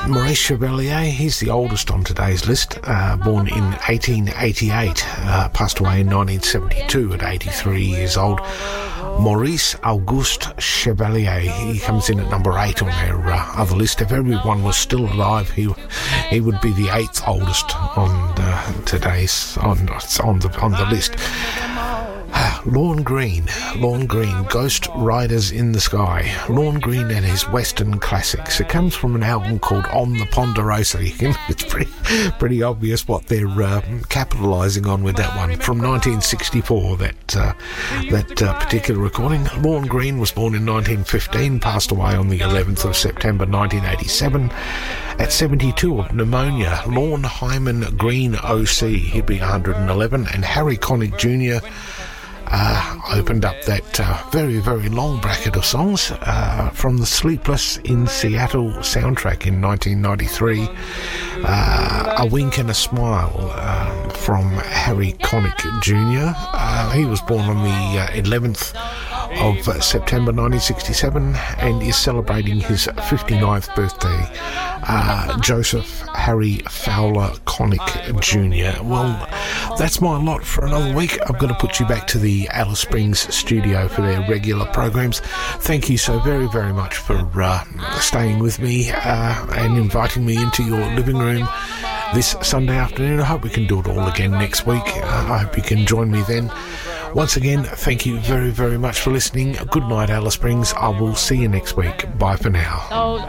Maurice Chevalier, he's the oldest on today's list, born in 1888, passed away in 1972 at 83 years old. Maurice Auguste Chevalier, he comes in at number 8 on their other list. If everyone was still alive, he would be the 8th oldest on today's on the list. Lorne Greene, Ghost Riders in the Sky. Lorne Greene and his Western classics. It comes from an album called On the Ponderosa. It's pretty obvious what they're capitalising on with that one. From 1964, that particular recording. Lorne Greene was born in 1915, passed away on the 11th of September 1987. At 72 of pneumonia. Lorne Hyman Greene OC, he'd be 111, and Harry Connick Jr. Opened up that very, very long bracket of songs from the Sleepless in Seattle soundtrack in 1993. A Wink and a Smile from Harry Connick Jr. He was born on the 11th of September 1967 and is celebrating his 59th birthday. Joseph Harry Fowler Connick Jr. Well, that's my lot for another week. I've got to put you back to the Alice Springs studio for their regular programs. Thank you so very, very much for staying with me and inviting me into your living room this Sunday afternoon. I hope we can do it all again next week. I hope you can join me then. Once again, thank you very, very much for listening. Good night, Alice Springs. I will see you next week. Bye for now.